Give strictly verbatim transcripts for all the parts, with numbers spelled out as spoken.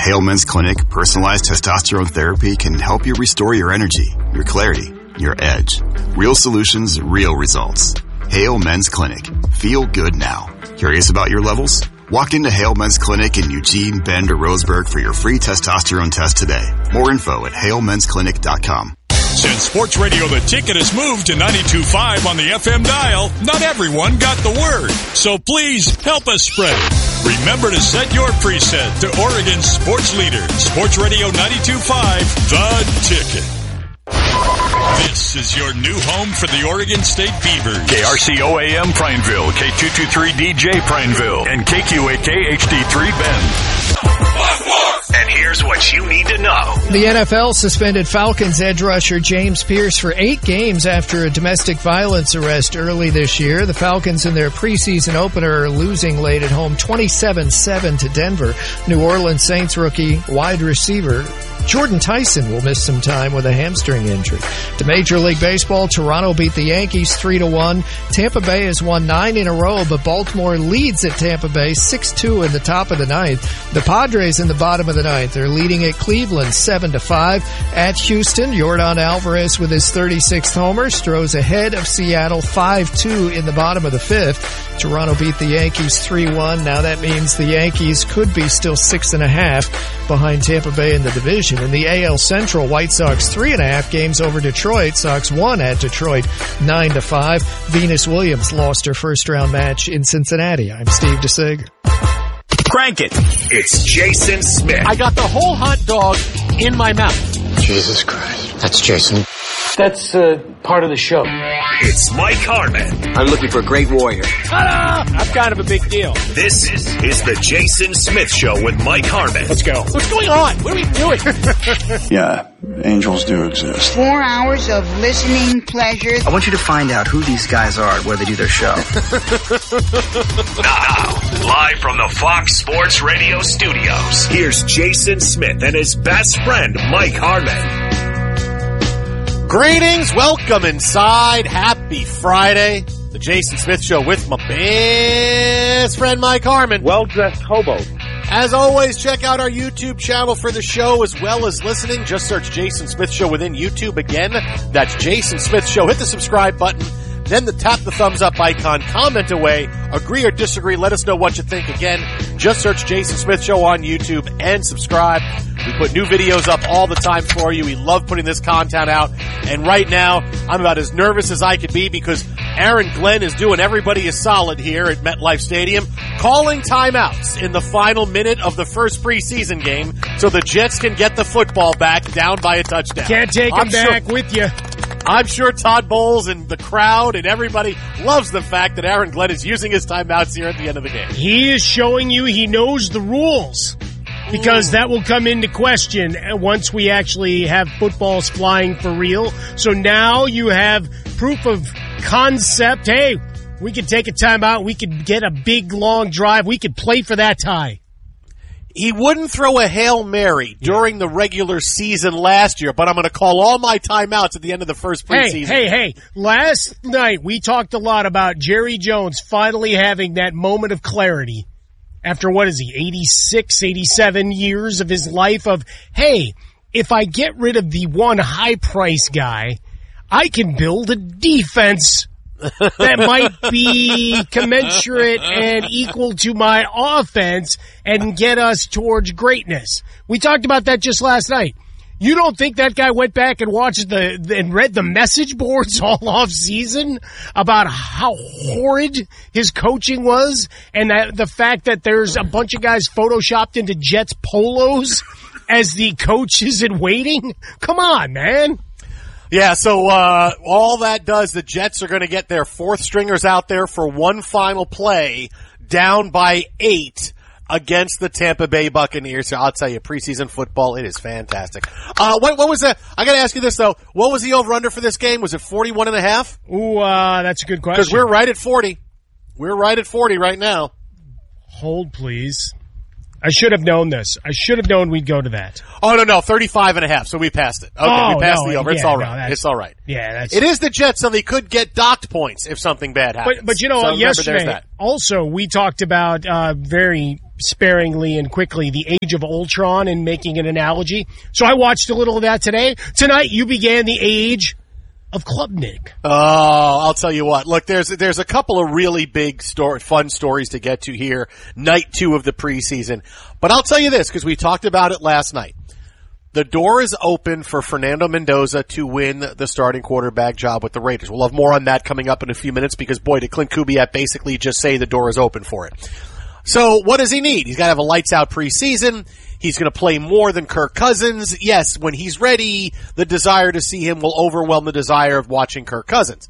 Hale Men's Clinic, personalized testosterone therapy can help you restore your energy, your clarity, your edge. Real solutions, real results. Hale Men's Clinic. Feel good now. Curious about your levels? Walk into Hale Men's Clinic in Eugene, Bend, or Roseburg for your free testosterone test today. More info at hale mens clinic dot com. Since Sports Radio The Ticket has moved to ninety-two point five on the F M dial, not everyone got the word. So please help us spread it. Remember to set your preset to Oregon's sports leader, Sports Radio ninety-two point five, The Ticket. This is your new home for the Oregon State Beavers. K R C O A M Prineville, K two twenty-three D J Prineville, and K Q A K H D three Bend. And here's what you need to know. The N F L suspended Falcons edge rusher James Pierce for eight games after a domestic violence arrest early this year. The Falcons in their preseason opener are losing late at home twenty-seven seven to Denver. New Orleans Saints rookie wide receiver Jordan Tyson will miss some time with a hamstring injury. To Major League Baseball, Toronto beat the Yankees three to one. Tampa Bay has won nine in a row, but Baltimore leads at Tampa Bay six two in the top of the ninth. The Padres in the bottom of the ninth are leading at Cleveland seven to five. At Houston, Yordan Alvarez with his thirty-sixth homer throws ahead of Seattle five two in the bottom of the fifth. Toronto beat the Yankees three one. Now that means the Yankees could be still six and a half behind Tampa Bay in the division. In the A L Central, White Sox three and a half games over Detroit. Sox won at Detroit nine to five. Venus Williams lost her first round match in Cincinnati. I'm Steve DeSager. Crank it. It's Jason Smith. I got the whole hot dog in my mouth. Jesus Christ. That's Jason. That's uh, part of the show. It's Mike Harmon. I'm looking for a great warrior. Ta-da! I'm kind of a big deal. This is the Jason Smith Show with Mike Harmon. Let's go. What's going on? What are we doing? Yeah, angels do exist. Four hours of listening pleasure. I want you to find out who these guys are where they do their show. Now, live from the Fox Sports Radio studios, here's Jason Smith and his best friend, Mike Harmon. Greetings, welcome inside. Happy Friday. The Jason Smith Show with my best friend Mike Harmon. Well-dressed hobo. As always, check out our YouTube channel for the show as well as listening. Just search Jason Smith Show within YouTube. Again, that's Jason Smith Show. Hit the subscribe button. Then the tap the thumbs up icon, comment away, agree or disagree, let us know what you think. Again, just search Jason Smith Show on YouTube and subscribe. We put new videos up all the time for you. We love putting this content out. And right now, I'm about as nervous as I could be because Aaron Glenn is doing everybody a solid here at MetLife Stadium, calling timeouts in the final minute of the first preseason game so the Jets can get the football back down by a touchdown. Can't take them back sure- with you. I'm sure Todd Bowles and the crowd and everybody loves the fact that Aaron Glenn is using his timeouts here at the end of the game. He is showing you he knows the rules because that will come into question once we actually have footballs flying for real. So now you have proof of concept. Hey, we could take a timeout. We could get a big, long drive. We could play for that tie. He wouldn't throw a Hail Mary during the regular season last year, but I'm going to call all my timeouts at the end of the first preseason. Hey, hey, hey. Last night we talked a lot about Jerry Jones finally having that moment of clarity after, what is he, eighty-six, eighty-seven years of his life of, hey, if I get rid of the one high-price guy, I can build a defense that might be commensurate and equal to my offense and get us towards greatness. We talked about that just last night. You don't think that guy went back and watched the and read the message boards all off season about how horrid his coaching was and that the fact that there's a bunch of guys photoshopped into Jets polos as the coaches in waiting? Come on, man. Yeah, so uh all that does, the Jets are going to get their fourth stringers out there for one final play, down by eight against the Tampa Bay Buccaneers. So I'll tell you, preseason football, it is fantastic. Uh what, what was the? I got to ask you this though. What was the over/under for this game? Was it forty-one and a half? Ooh, uh, that's a good question. Because we're right at forty. We're right at forty right now. Hold, please. I should have known this. I should have known we'd go to that. Oh, no, no, thirty-five and a half, so we passed it. Okay, oh, we passed no, the over. Yeah, it's all right. No, it's all right. Yeah, that's... It is the Jets, so they could get docked points if something bad happens. But, but you know, so yesterday, also, we talked about uh very sparingly and quickly the age of Ultron and making an analogy. So I watched a little of that today. Tonight you began the age of Klubnik. Oh, I'll tell you what. Look, there's there's a couple of really big story, fun stories to get to here. Night two of the preseason. But I'll tell you this, because we talked about it last night. The door is open for Fernando Mendoza to win the starting quarterback job with the Raiders. We'll have more on that coming up in a few minutes because, boy, did Clint Kubiak basically just say the door is open for it. So what does he need? He's got to have a lights-out preseason. He's going to play more than Kirk Cousins. Yes, when he's ready, the desire to see him will overwhelm the desire of watching Kirk Cousins.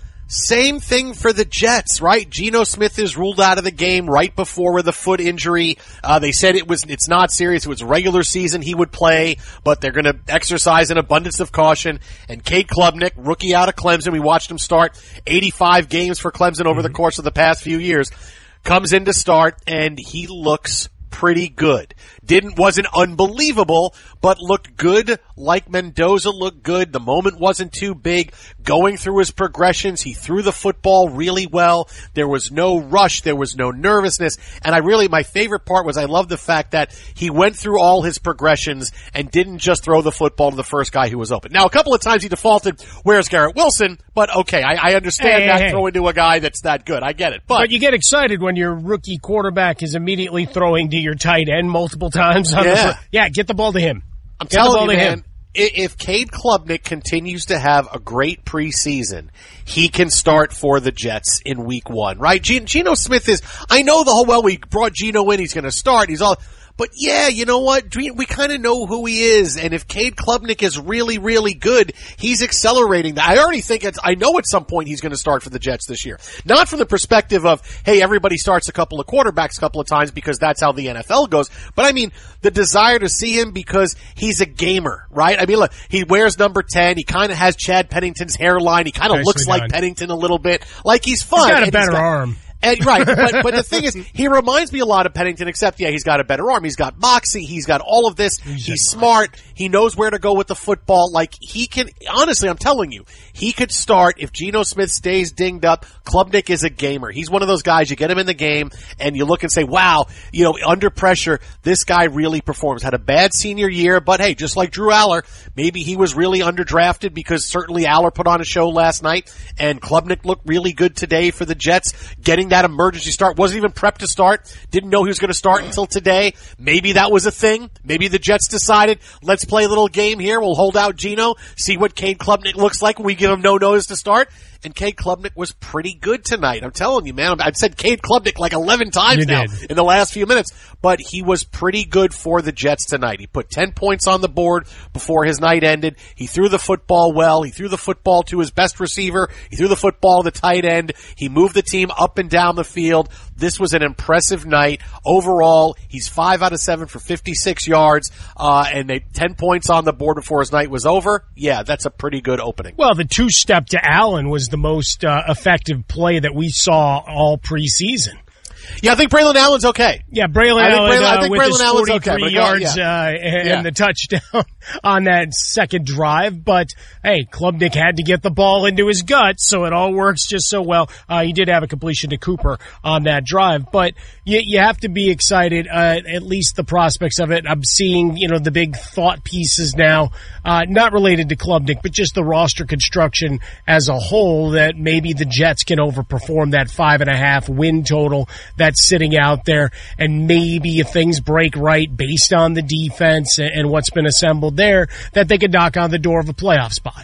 Same thing for the Jets, right? Geno Smith is ruled out of the game right before with a foot injury. Uh, they said it was, it's not serious. It was regular season he would play, but they're going to exercise an abundance of caution. And Cade Klubnik, rookie out of Clemson, we watched him start eighty-five games for Clemson over the course of the past few years, comes in to start, and he looks pretty good. Didn't, wasn't unbelievable, but looked good like Mendoza looked good. The moment wasn't too big. Going through his progressions, he threw the football really well. There was no rush. There was no nervousness. And I really, my favorite part was I love the fact that he went through all his progressions and didn't just throw the football to the first guy who was open. Now, a couple of times he defaulted, where's Garrett Wilson? But okay, I, I understand hey, that hey, throwing to a guy that's that good. I get it. But, but you get excited when your rookie quarterback is immediately throwing to your tight end multiple times. On yeah. the, yeah, get the ball to him. I'm get telling you, man, him. if Cade Klubnik continues to have a great preseason, he can start for the Jets in week one, right? Geno Smith is, I know the whole, well, we brought Geno in, he's going to start, he's all, but yeah, you know what? We kind of know who he is, and if Cade Klubnik is really, really good, he's accelerating that. I already think it's, I know at some point he's going to start for the Jets this year. Not from the perspective of, hey, everybody starts a couple of quarterbacks a couple of times because that's how the N F L goes, but I mean, the desire to see him because he's a gamer, right? I mean, look, he wears number ten, he kind of has Chad Pennington's hairline, he kind of looks done. like Pennington a little bit, like he's fun. He's got a better got, arm. And, right, but, but the thing is, he reminds me a lot of Pennington, except, yeah, he's got a better arm, he's got moxie, he's got all of this, he's, he's smart, he knows where to go with the football, like, he can, honestly, I'm telling you, he could start, if Geno Smith stays dinged up, Klubnik is a gamer. He's one of those guys, you get him in the game, and you look and say, wow, you know, under pressure, this guy really performs. Had a bad senior year, but hey, just like Drew Aller, maybe he was really underdrafted because certainly Aller put on a show last night, and Klubnik looked really good today for the Jets, getting that emergency start, wasn't even prepped to start, didn't know he was going to start until today. Maybe that was a thing. Maybe the Jets decided, let's play a little game here, we'll hold out Geno, see what Cade Klubnik looks like when we give him no notice to start. And Cade Klubnik was pretty good tonight. I'm telling you, man. I've said Cade Klubnik like eleven times you now did. in the last few minutes. But he was pretty good for the Jets tonight. He put ten points on the board before his night ended. He threw the football well. He threw the football to his best receiver. He threw the football to the tight end. He moved the team up and down the field. This was an impressive night. Overall, he's five out of seven for fifty-six yards, uh, and they ten points on the board before his night was over. Yeah, that's a pretty good opening. Well, the two-step to Allen was the most uh, effective play that we saw all preseason. Yeah, I think Braylon Allen's okay. Yeah, Braylon Allen Braylon, uh, I think with Braylon his Allen's forty-three okay, yards yeah. uh, and yeah. the touchdown on that second drive. But, hey, Klubnik had to get the ball into his gut, so it all works just so well. Uh, he did have a completion to Cooper on that drive. But you, you have to be excited, uh, at least the prospects of it. I'm seeing, you know, the big thought pieces now, uh, not related to Klubnik, but just the roster construction as a whole, that maybe the Jets can overperform that five and a half win total that's sitting out there, and maybe if things break right based on the defense and what's been assembled there, that they could knock on the door of a playoff spot.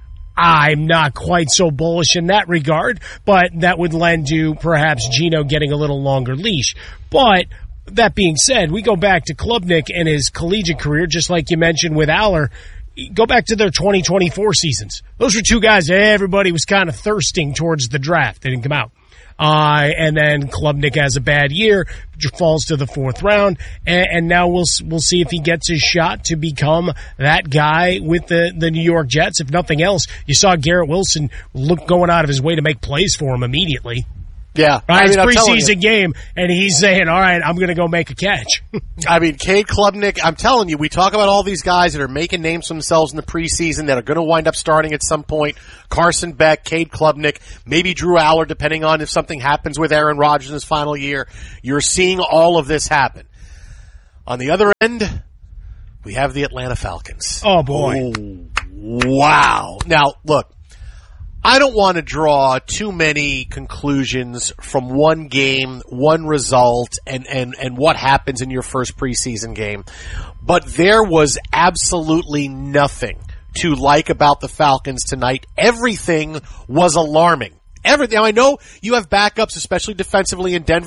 I'm not quite so bullish in that regard, but that would lend to perhaps Geno getting a little longer leash. But that being said, we go back to Klubnik and his collegiate career, just like you mentioned with Aller. Go back to their twenty twenty-four seasons. Those were two guys everybody was kind of thirsting towards the draft. They didn't come out. Uh, and then Klubnik has a bad year, falls to the fourth round, and, and now we'll we'll see if he gets his shot to become that guy with the, the New York Jets. If nothing else, you saw Garrett Wilson look going out of his way to make plays for him immediately. Yeah. Right, I mean, it's preseason game, and he's saying, all right, I'm going to go make a catch. I mean, Cade Klubnik, I'm telling you, we talk about all these guys that are making names for themselves in the preseason that are going to wind up starting at some point. Carson Beck, Cade Klubnik, maybe Drew Aller, depending on if something happens with Aaron Rodgers in his final year. You're seeing all of this happen. On the other end, we have the Atlanta Falcons. Oh, boy. Oh, wow. Now, look. I don't want to draw too many conclusions from one game, one result, and, and, and what happens in your first preseason game. But there was absolutely nothing to like about the Falcons tonight. Everything was alarming. Everything. Now, I know you have backups, especially defensively in Denver.